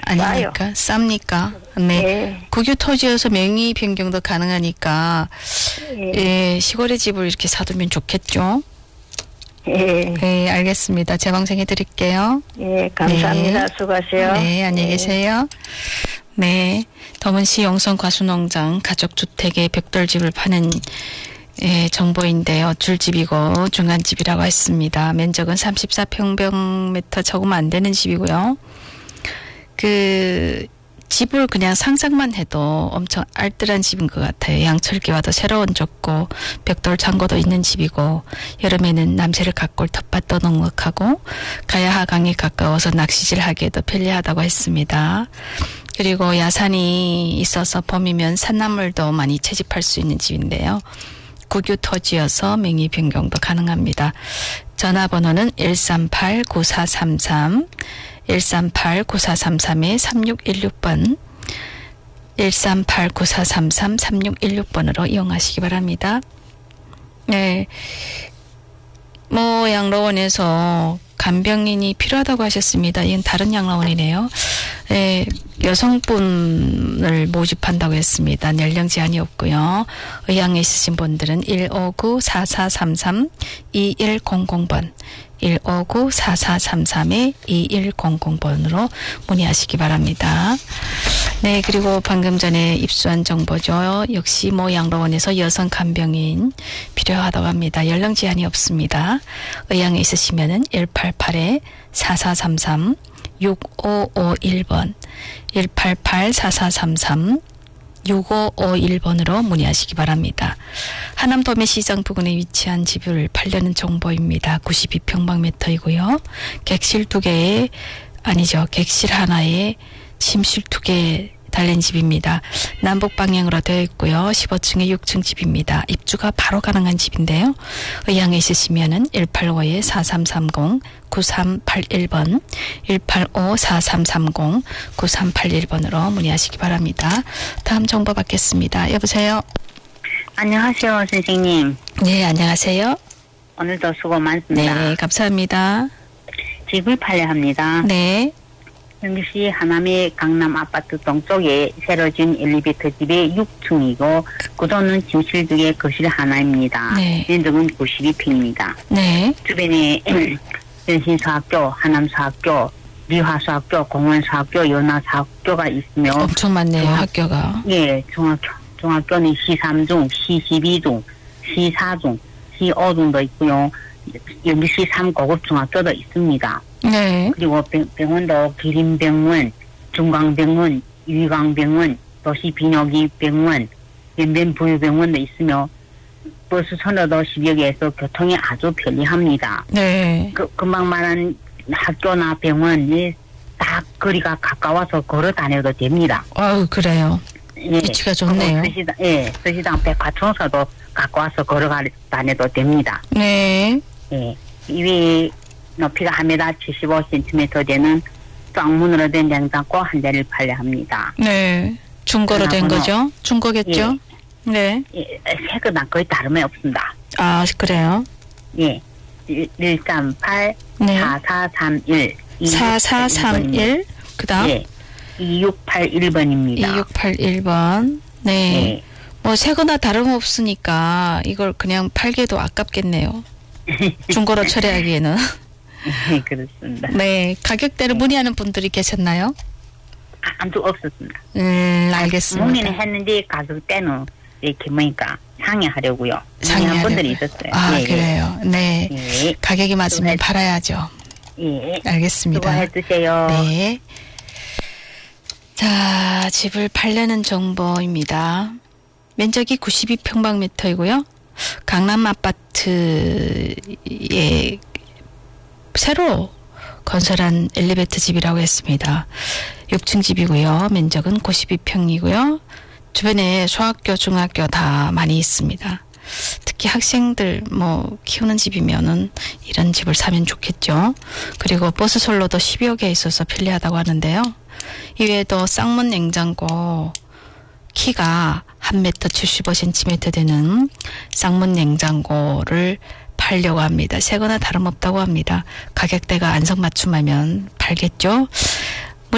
아닙니까? 쌉니까? 네. 예. 국유 토지여서 명의 변경도 가능하니까 예, 시골에 집을 이렇게 사두면 좋겠죠? 예. 네, 알겠습니다. 재방송해 드릴게요. 예, 감사합니다. 네. 수고하세요. 네, 안녕히 계세요. 네, 덤은시 영성 과수농장 가족주택의 벽돌집을 파는 예, 정보인데요. 줄집이고 중간집이라고 했습니다. 면적은 34평방미터 조금 안 되는 집이고요. 그 집을 그냥 상상만 해도 엄청 알뜰한 집인 것 같아요. 양철기와도 새로운 좁고 벽돌 창고도 있는 집이고 여름에는 남새를 가꿀 텃밭도 넉넉하고 가야하 강에 가까워서 낚시질하기에도 편리하다고 했습니다. 그리고 야산이 있어서 봄이면 산나물도 많이 채집할 수 있는 집인데요. 국유 토지여서 명의 변경도 가능합니다. 전화번호는 138-9433 138-9433-3616번 138-9433-3616번으로 이용하시기 바랍니다. 네. 뭐 양로원에서 간병인이 필요하다고 하셨습니다. 이건 다른 양로원이네요. 네, 여성분을 모집한다고 했습니다. 연령 제한이 없고요. 의향이 있으신 분들은 159-4433-2100번 159-4433-2100번으로 문의하시기 바랍니다. 네, 그리고 방금 전에 입수한 정보죠. 역시 모 양로원에서 여성 간병인 필요하다고 합니다. 연령 제한이 없습니다. 의향이 있으시면은 188-4433 6551번 188-4433-6551번으로 문의하시기 바랍니다. 하남 도매시장 부근에 위치한 집을 팔려는 정보입니다. 92평방미터이고요. 객실 2개에 아니죠. 객실 하나에 침실 2개 달린 집입니다. 남북 방향으로 되어 있고요. 15층에 6층 집입니다. 입주가 바로 가능한 집인데요. 의향이 있으시면은 185-4330-9381번 185-4330-9381번으로 문의하시기 바랍니다. 다음 정보 받겠습니다. 여보세요. 안녕하세요, 선생님. 네, 안녕하세요. 오늘도 수고 많습니다. 네, 감사합니다. 집을 팔려 합니다. 네. 경기시 하남의 강남 아파트 동쪽에 새로 지은 엘리베이터 집의 6층이고 구조는 침실 2개, 거실 하나입니다. 네. 면적은 92평입니다. 네. 주변에 연신사학교, 하남사학교, 미화사학교, 공원사학교, 연화사학교가 있으며 엄청 많네요, 학교가. 예, 중학교는 시3중, 시12중, 시4중, 시5중도 있고요. 연기시 3고급 중학교도 있습니다. 네. 그리고 병원도 기림병원, 중강병원, 유희강병원, 도시비뇨기병원, 연변부유병원도 있으며 버스 선로도 10여 개에서 교통이 아주 편리합니다. 네. 금방 말한 학교나 병원이 딱 거리가 가까워서 걸어 다녀도 됩니다. 아유, 그래요. 예. 위치가 좋네요. 서시당 백화청사도 가까워서 걸어 다녀도 됩니다. 네. 예. 이위 높이가 1m 75cm 되는 쌍문으로 된 냉장고 한 대를 팔려 합니다. 네. 중고로 된 거죠? 중고겠죠? 예. 네. 예, 색은 거의 다름이 없습니다. 아, 그래요? 예. 138 네. 4431 4431 그다음 예. 2681번입니다. 2681번. 네. 예. 뭐 새거나 다름없으니까 이걸 그냥 팔기도 아깝겠네요. 중고로 처리하기에는. 네, 그렇습니다. 네. 가격대를 문의하는 분들이 계셨나요? 아무도 없었습니다. 알겠습니다. 문의는 했는데 가격대는 이렇게 뭐니까 상의하려고요. 상의하려고요. 분들이 있었어요. 아, 예, 그래요. 네. 예. 가격이 맞으면 팔아야죠. 예. 알겠습니다. 수고해 주세요. 네. 자, 집을 팔려는 정보입니다. 면적이 92평방미터이고요. 강남 아파트에 새로 건설한 엘리베이터 집이라고 했습니다. 6층 집이고요. 면적은 92평이고요. 주변에 소학교, 중학교 다 많이 있습니다. 특히 학생들 뭐 키우는 집이면은 이런 집을 사면 좋겠죠. 그리고 버스 선로도 10여 개 있어서 편리하다고 하는데요. 이외에도 쌍문 냉장고 키가 1m 75cm 되는 쌍문 냉장고를 팔려고 합니다. 새거나 다름없다고 합니다. 가격대가 안성맞춤하면 팔겠죠.